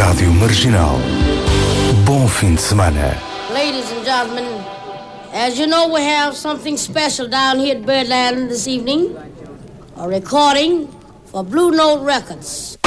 Rádio Marginal. Bom fim de semana. Ladies and gentlemen, as you know, we have something special down here at Birdland this evening. A recording for Blue Note Records.